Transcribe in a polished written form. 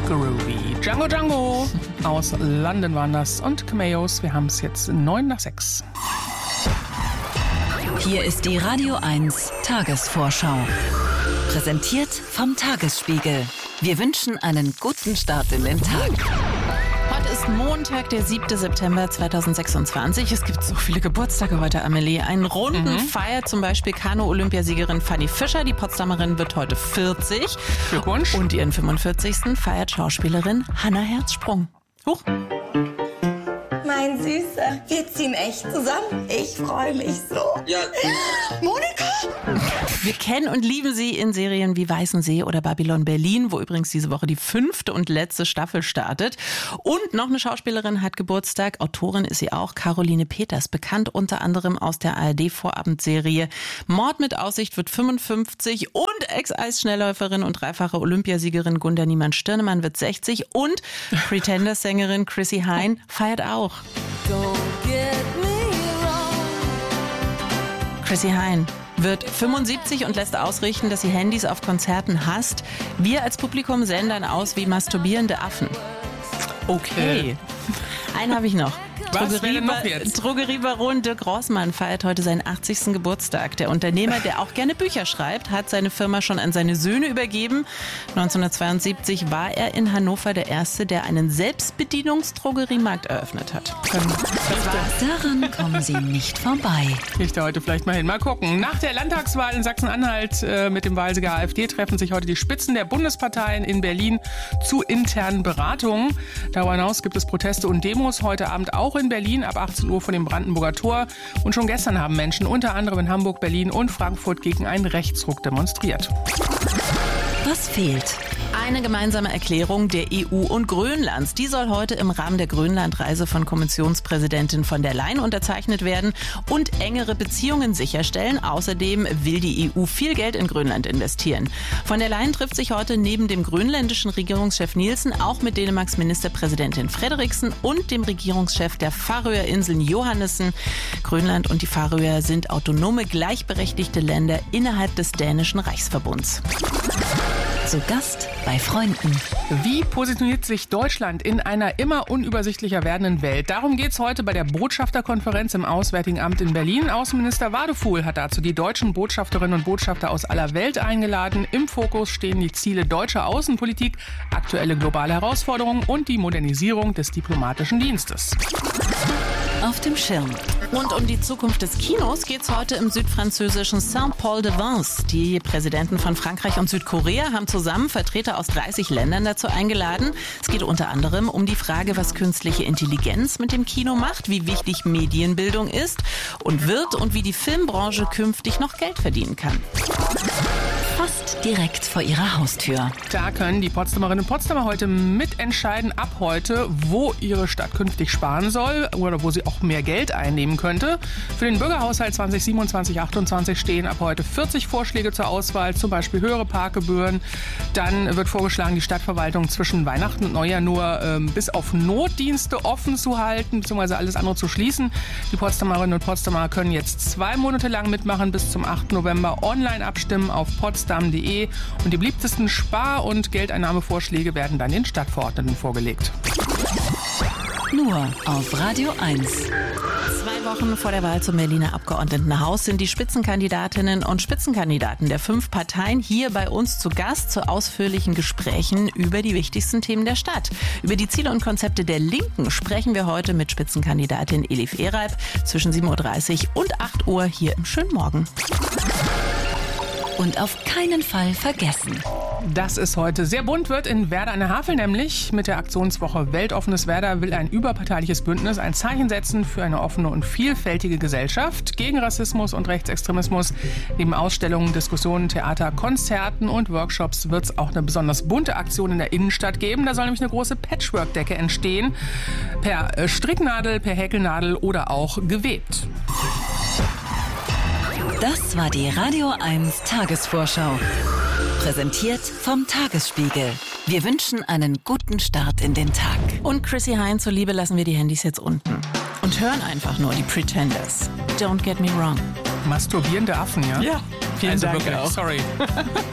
Groovy. Django Django aus London waren das und Cameos. Wir haben es jetzt 5:09. Hier ist die Radio 1 Tagesvorschau. Präsentiert vom Tagesspiegel. Wir wünschen einen guten Start in den Tag. Heute ist Montag, der 7. September 2026. Es gibt so viele Geburtstage heute, Amelie. Einen runden feiert zum Beispiel Kanu-Olympiasiegerin Fanny Fischer. Die Potsdamerin wird heute 40. Glückwunsch. Und ihren 45. feiert Schauspielerin Hannah Herzsprung. Huch. Mein Süßer, wir ziehen echt zusammen. Ich freue mich so. Ja. Monika? Wir kennen und lieben sie in Serien wie Weißensee oder Babylon Berlin, wo übrigens diese Woche die 5. und letzte Staffel startet. Und noch eine Schauspielerin hat Geburtstag. Autorin ist sie auch, Caroline Peters, bekannt unter anderem aus der ARD-Vorabendserie Mord mit Aussicht, wird 55 und Ex-Eisschnellläuferin und dreifache Olympiasiegerin Gunda Niemann-Stirnemann wird 60 und Pretenders-Sängerin Chrissy Hynde feiert auch. Chrissy Hynde wird 75 und lässt ausrichten, dass sie Handys auf Konzerten hasst. Wir als Publikum sehen dann aus wie masturbierende Affen. Okay. Einen habe ich noch. Was wäre denn noch jetzt? Drogeriebaron Dirk Rossmann feiert heute seinen 80. Geburtstag. Der Unternehmer, der auch gerne Bücher schreibt, hat seine Firma schon an seine Söhne übergeben. 1972 war er in Hannover der Erste, der einen Selbstbedienungsdrogeriemarkt eröffnet hat. Daran kommen Sie nicht vorbei. Gehe ich da heute vielleicht mal hin. Mal gucken. Nach der Landtagswahl in Sachsen-Anhalt mit dem Wahlsieger AfD treffen sich heute die Spitzen der Bundesparteien in Berlin zu internen Beratungen. Darüber hinaus gibt es Proteste und Demos heute Abend auch in Berlin ab 18 Uhr vor dem Brandenburger Tor. Und schon gestern haben Menschen unter anderem in Hamburg, Berlin und Frankfurt gegen einen Rechtsruck demonstriert. Was fehlt? Eine gemeinsame Erklärung der EU und Grönlands. Die soll heute im Rahmen der Grönlandreise von Kommissionspräsidentin von der Leyen unterzeichnet werden und engere Beziehungen sicherstellen. Außerdem will die EU viel Geld in Grönland investieren. Von der Leyen trifft sich heute neben dem grönländischen Regierungschef Nielsen auch mit Dänemarks Ministerpräsidentin Frederiksen und dem Regierungschef der Färöerinseln Johannessen. Grönland und die Färöer sind autonome, gleichberechtigte Länder innerhalb des dänischen Reichsverbunds. Zu Gast bei Freunden. Wie positioniert sich Deutschland in einer immer unübersichtlicher werdenden Welt? Darum geht es heute bei der Botschafterkonferenz im Auswärtigen Amt in Berlin. Außenminister Wadefuhl hat dazu die deutschen Botschafterinnen und Botschafter aus aller Welt eingeladen. Im Fokus stehen die Ziele deutscher Außenpolitik, aktuelle globale Herausforderungen und die Modernisierung des diplomatischen Dienstes. Auf dem Schirm. Und um die Zukunft des Kinos geht es heute im südfranzösischen Saint-Paul-de-Vence. Die Präsidenten von Frankreich und Südkorea haben zusammen Vertreter aus 30 Ländern dazu eingeladen. Es geht unter anderem um die Frage, was künstliche Intelligenz mit dem Kino macht, wie wichtig Medienbildung ist und wird und wie die Filmbranche künftig noch Geld verdienen kann. Fast direkt vor Ihrer Haustür. Da können die Potsdamerinnen und Potsdamer heute mitentscheiden, ab heute, wo ihre Stadt künftig sparen soll oder wo sie auch mehr Geld einnehmen könnte. Für den Bürgerhaushalt 2027/28 stehen ab heute 40 Vorschläge zur Auswahl, zum Beispiel höhere Parkgebühren. Dann wird vorgeschlagen, die Stadtverwaltung zwischen Weihnachten und Neujahr nur bis auf Notdienste offen zu halten, beziehungsweise alles andere zu schließen. Die Potsdamerinnen und Potsdamer können jetzt 2 Monate lang mitmachen, bis zum 8. November online abstimmen auf potsdam.de. Und die beliebtesten Spar- und Geldeinnahmevorschläge werden dann den Stadtverordneten vorgelegt. Nur auf Radio 1. 2 Wochen vor der Wahl zum Berliner Abgeordnetenhaus sind die Spitzenkandidatinnen und Spitzenkandidaten der 5 Parteien hier bei uns zu Gast zu ausführlichen Gesprächen über die wichtigsten Themen der Stadt. Über die Ziele und Konzepte der Linken sprechen wir heute mit Spitzenkandidatin Elif Ereib zwischen 7:30 Uhr und 8 Uhr hier im Schönen Morgen. Und auf keinen Fall vergessen. Dass es heute sehr bunt wird in Werder an der Havel, nämlich mit der Aktionswoche Weltoffenes Werder will ein überparteiliches Bündnis ein Zeichen setzen für eine offene und vielfältige Gesellschaft gegen Rassismus und Rechtsextremismus. Neben Ausstellungen, Diskussionen, Theater, Konzerten und Workshops wird es auch eine besonders bunte Aktion in der Innenstadt geben. Da soll nämlich eine große Patchwork-Decke entstehen, per Stricknadel, per Häkelnadel oder auch gewebt. Das war die Radio 1 Tagesvorschau. Präsentiert vom Tagesspiegel. Wir wünschen einen guten Start in den Tag. Und Chrissy Hynde zuliebe lassen wir die Handys jetzt unten. Und hören einfach nur die Pretenders. Don't get me wrong. Masturbierende Affen, ja? Ja, vielen also Dank wirklich, auch. sorry.